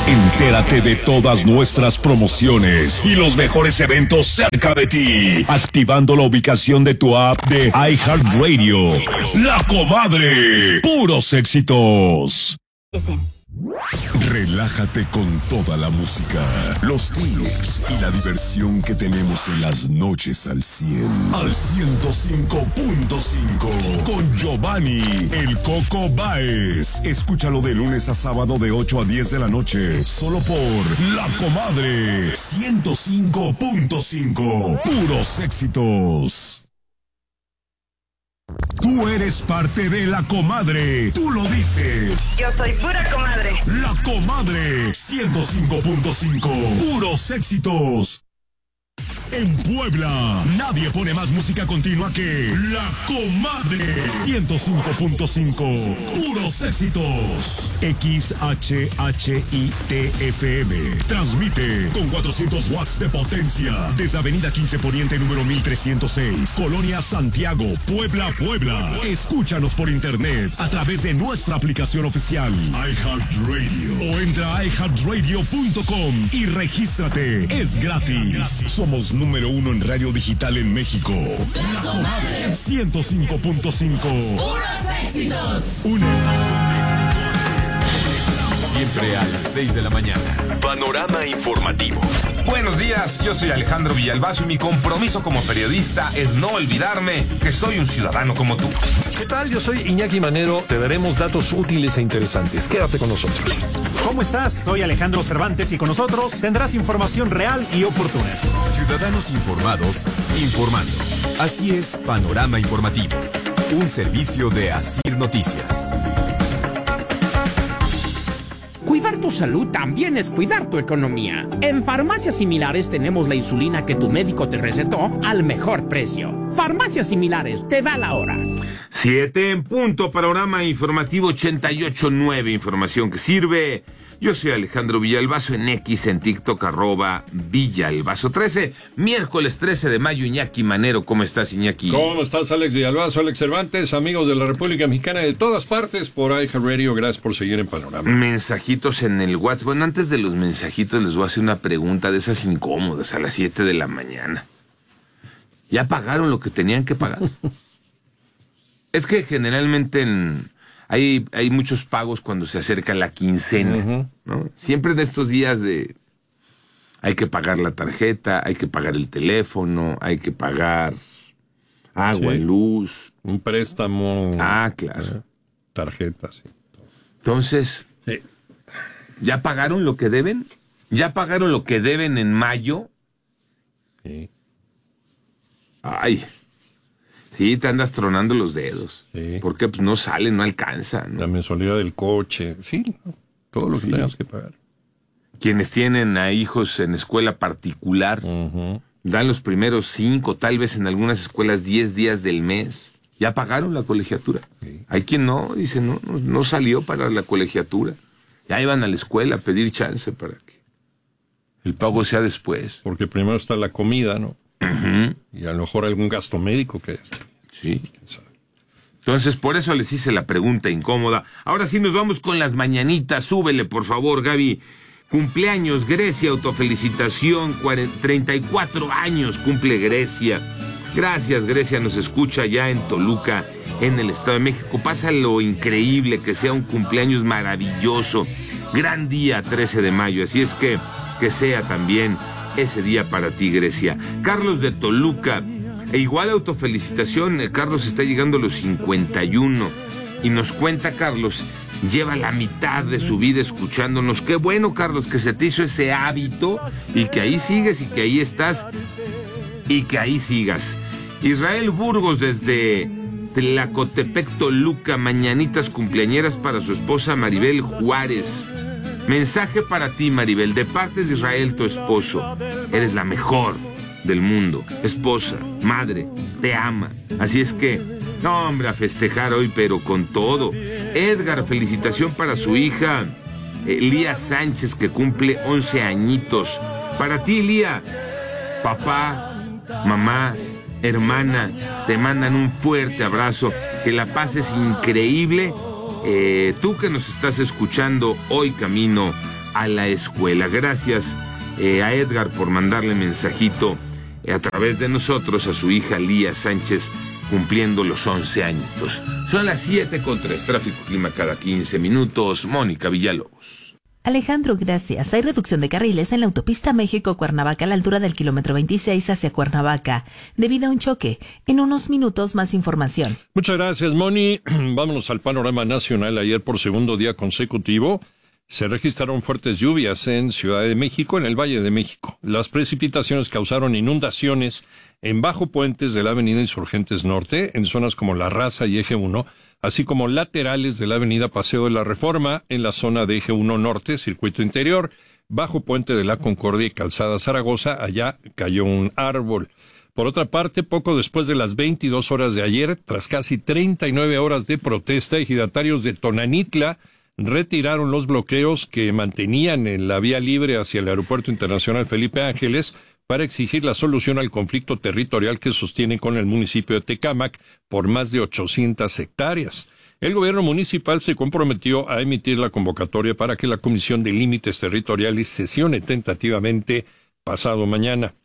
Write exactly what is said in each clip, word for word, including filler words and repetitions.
Entérate de todas nuestras promociones y los mejores eventos cerca de ti, activando la ubicación de tu app de iHeartRadio. La Comadre, puros éxitos. Relájate con toda la música, los tips y la diversión que tenemos en las noches al cien. Al ciento cinco punto cinco con Giovanni El Coco Báez. Escúchalo de lunes a sábado de ocho a diez de la noche, solo por La Comadre ciento cinco punto cinco. Puros éxitos. Tú eres parte de La Comadre, tú lo dices. Yo soy pura comadre. La Comadre ciento cinco punto cinco. Puros éxitos. En Puebla, nadie pone más música continua que La Comadre ciento cinco punto cinco. Puros éxitos. X H H I T F M. Transmite con cuatrocientos watts de potencia desde Avenida quince Poniente número mil trescientos seis, Colonia Santiago, Puebla, Puebla. Escúchanos por internet a través de nuestra aplicación oficial iHeartRadio o entra a i heart radio punto com y regístrate. Es gratis. Somos número uno en radio digital en México. La Comadre ciento cinco punto cinco. ¡Puros éxitos! Una estación de... Siempre a las seis de la mañana. Panorama informativo. Buenos días, yo soy Alejandro Villalbazo y mi compromiso como periodista es no olvidarme que soy un ciudadano como tú. ¿Qué tal? Yo soy Iñaki Manero. Te daremos datos útiles e interesantes. Quédate con nosotros. ¿Cómo estás? Soy Alejandro Cervantes y con nosotros tendrás información real y oportuna. Ciudadanos informados, informando. Así es Panorama Informativo. Un servicio de Asir Noticias. Cuidar tu salud también es cuidar tu economía. En Farmacias Similares tenemos la insulina que tu médico te recetó al mejor precio. Farmacias Similares, te da la hora. Siete en punto, Panorama Informativo ochenta y ocho punto nueve, información que sirve. Yo soy Alejandro Villalbazo en X, en TikTok, arroba Villalbazo trece. Miércoles trece de mayo, Iñaki Manero. ¿Cómo estás, Iñaki? ¿Cómo estás, Alex Villalbazo, Alex Cervantes, amigos de la República Mexicana de todas partes por iHeartRadio? Gracias por seguir en Panorama. Mensajitos en el WhatsApp. Bueno, antes de los mensajitos les voy a hacer una pregunta de esas incómodas a las siete de la mañana. ¿Ya pagaron lo que tenían que pagar? Es que generalmente en... Hay, hay muchos pagos cuando se acerca la quincena, uh-huh. ¿no? Siempre en estos días de... Hay que pagar la tarjeta, hay que pagar el teléfono, hay que pagar agua, sí. luz. Un préstamo. Ah, claro. Tarjeta, sí. Entonces, sí. ¿ya pagaron lo que deben? ¿Ya pagaron lo que deben en mayo? Sí. Ay... Sí, te andas tronando los dedos. Sí. Porque pues, no sale, no alcanza, ¿no? La mensualidad del coche, sí, todo lo que sí. tengas que pagar. Quienes tienen a hijos en escuela particular, uh-huh. dan los primeros cinco, tal vez en algunas escuelas diez días del mes. Ya pagaron la colegiatura. Sí. Hay quien no, dice, no, no, no salió para la colegiatura. Ya iban a la escuela a pedir chance para que el pago sea después. Porque primero está la comida, ¿no? Uh-huh. Y a lo mejor algún gasto médico que... Sí. Entonces, por eso les hice la pregunta incómoda. Ahora sí nos vamos con las mañanitas. Súbele, por favor, Gaby. Cumpleaños, Grecia, autofelicitación. treinta y cuatro años cumple Grecia. Gracias, Grecia, nos escucha ya en Toluca, en el Estado de México. Pasa lo increíble, que sea un cumpleaños maravilloso. Gran día, trece de mayo. Así es que, que sea también... ese día para ti, Grecia. Carlos de Toluca, e igual autofelicitación, Carlos está llegando a los cincuenta y uno y nos cuenta, Carlos, lleva la mitad de su vida escuchándonos. Qué bueno, Carlos, que se te hizo ese hábito y que ahí sigues y que ahí estás y que ahí sigas. Israel Burgos desde Tlacotepec, Toluca, mañanitas cumpleañeras para su esposa Maribel Juárez. Mensaje para ti, Maribel, de parte de Israel, tu esposo. Eres la mejor del mundo. Esposa, madre, te ama. Así es que, no, hombre, a festejar hoy, pero con todo. Edgar, felicitación para su hija, eh, Lía Sánchez, que cumple once añitos. Para ti, Lía, papá, mamá, hermana, te mandan un fuerte abrazo. Que la pases increíble. Eh, tú que nos estás escuchando hoy camino a la escuela. Gracias eh, a Edgar por mandarle mensajito eh, a través de nosotros a su hija Lía Sánchez, cumpliendo los once añitos. Son las siete con tres, tráfico clima cada quince minutos. Mónica Villalobos. Alejandro, gracias. Hay reducción de carriles en la autopista México-Cuernavaca a la altura del kilómetro veintiséis hacia Cuernavaca, debido a un choque. En unos minutos más información. Muchas gracias, Moni. Vámonos al panorama nacional. Ayer, por segundo día consecutivo, se registraron fuertes lluvias en Ciudad de México, en el Valle de México. Las precipitaciones causaron inundaciones en bajo puentes de la avenida Insurgentes Norte, en zonas como La Raza y Eje uno, así como laterales de la avenida Paseo de la Reforma, en la zona de Eje uno Norte, Circuito Interior, bajo puente de la Concordia y Calzada Zaragoza. Allá cayó un árbol. Por otra parte, poco después de las veintidós horas de ayer, tras casi treinta y nueve horas de protesta, ejidatarios de Tonanitla retiraron los bloqueos que mantenían en la vía libre hacia el Aeropuerto Internacional Felipe Ángeles para exigir la solución al conflicto territorial que sostiene con el municipio de Tecámac por más de ochocientas hectáreas. El gobierno municipal se comprometió a emitir la convocatoria para que la Comisión de Límites Territoriales sesione tentativamente pasado mañana.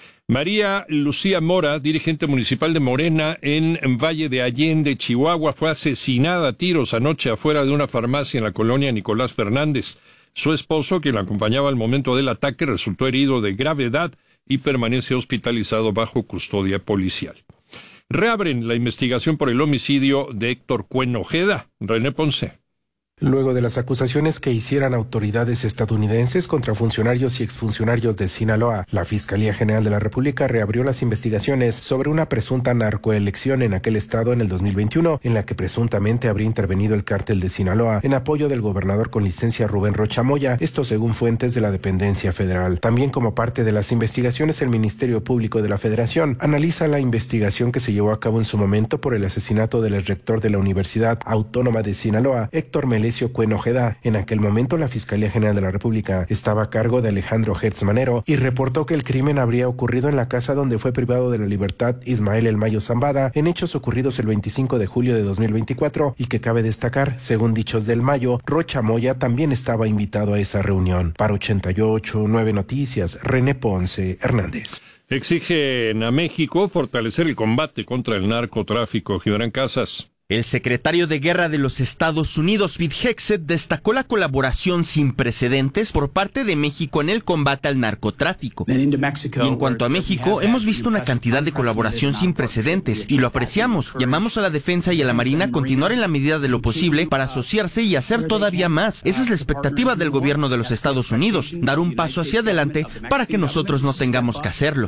María Lucía Mora, dirigente municipal de Morena en Valle de Allende, Chihuahua, fue asesinada a tiros anoche afuera de una farmacia en la colonia Nicolás Fernández. Su esposo, quien la acompañaba al momento del ataque, resultó herido de gravedad y permanece hospitalizado bajo custodia policial. Reabren la investigación por el homicidio de Héctor Cuen Ojeda. René Ponce. Luego de las acusaciones que hicieran autoridades estadounidenses contra funcionarios y exfuncionarios de Sinaloa, la Fiscalía General de la República reabrió las investigaciones sobre una presunta narcoelección en aquel estado en el dos mil veintiuno, en la que presuntamente habría intervenido el cártel de Sinaloa en apoyo del gobernador con licencia Rubén Rocha Moya, esto según fuentes de la dependencia federal. También como parte de las investigaciones, el Ministerio Público de la Federación analiza la investigación que se llevó a cabo en su momento por el asesinato del exrector de la Universidad Autónoma de Sinaloa, Héctor Melesio Cuen Ojeda. En aquel momento, la Fiscalía General de la República estaba a cargo de Alejandro Hertz Manero y reportó que el crimen habría ocurrido en la casa donde fue privado de la libertad Ismael El Mayo Zambada, en hechos ocurridos el veinticinco de julio de dos mil veinticuatro, y que cabe destacar, según dichos del Mayo, Rocha Moya también estaba invitado a esa reunión. Para ochenta y ocho, nueve Noticias, René Ponce Hernández. Exigen a México fortalecer el combate contra el narcotráfico. Gibran Casas. El secretario de Guerra de los Estados Unidos, Pete Hegseth, destacó la colaboración sin precedentes por parte de México en el combate al narcotráfico. Y en cuanto a México, hemos visto una cantidad de colaboración sin precedentes y lo apreciamos. Llamamos a la defensa y a la Marina a continuar en la medida de lo posible para asociarse y hacer todavía más. Esa es la expectativa del gobierno de los Estados Unidos, dar un paso hacia adelante para que nosotros no tengamos que hacerlo.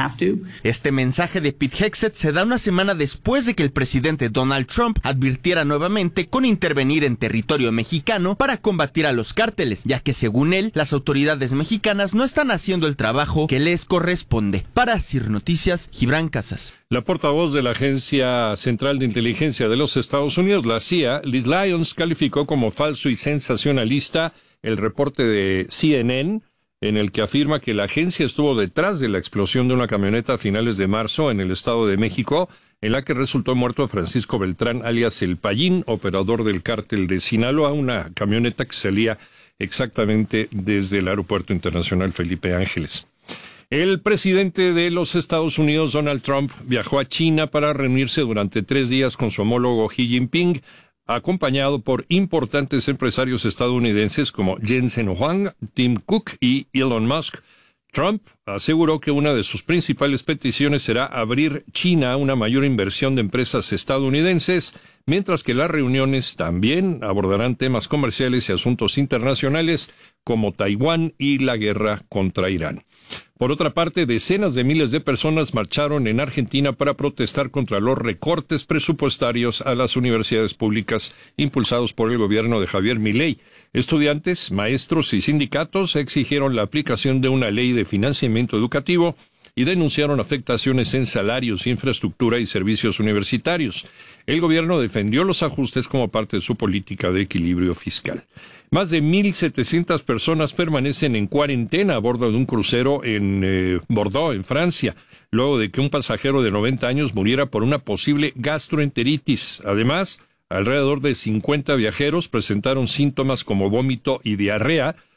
Este mensaje de Pete Hegseth se da una semana después de que el presidente Donald Trump Trump advirtiera nuevamente con intervenir en territorio mexicano para combatir a los cárteles, ya que según él, las autoridades mexicanas no están haciendo el trabajo que les corresponde. Para CIR Noticias, Gibran Casas. La portavoz de la Agencia Central de Inteligencia de los Estados Unidos, la C I A, Liz Lyons, calificó como falso y sensacionalista el reporte de C N N, en el que afirma que la agencia estuvo detrás de la explosión de una camioneta a finales de marzo en el Estado de México, en la que resultó muerto Francisco Beltrán, alias El Payín, operador del cártel de Sinaloa, una camioneta que salía exactamente desde el Aeropuerto Internacional Felipe Ángeles. El presidente de los Estados Unidos, Donald Trump, viajó a China para reunirse durante tres días con su homólogo Xi Jinping, acompañado por importantes empresarios estadounidenses como Jensen Huang, Tim Cook y Elon Musk. Trump aseguró que una de sus principales peticiones será abrir China a una mayor inversión de empresas estadounidenses, mientras que las reuniones también abordarán temas comerciales y asuntos internacionales como Taiwán y la guerra contra Irán. Por otra parte, decenas de miles de personas marcharon en Argentina para protestar contra los recortes presupuestarios a las universidades públicas impulsados por el gobierno de Javier Milei. Estudiantes, maestros y sindicatos exigieron la aplicación de una ley de financiamiento educativo y denunciaron afectaciones en salarios, infraestructura y servicios universitarios. El gobierno defendió los ajustes como parte de su política de equilibrio fiscal. Más de mil setecientas personas permanecen en cuarentena a bordo de un crucero en eh, Bordeaux, en Francia, luego de que un pasajero de noventa años muriera por una posible gastroenteritis. Además, alrededor de cincuenta viajeros presentaron síntomas como vómito y diarrea,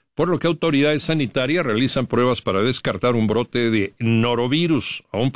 por lo que autoridades sanitarias realizan pruebas para descartar un brote de norovirus. Aún